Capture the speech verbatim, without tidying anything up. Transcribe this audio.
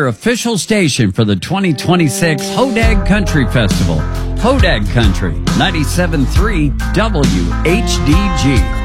your official station for the twenty twenty-six Hodag Country Festival. Hodag Country, ninety-seven point three W H D G.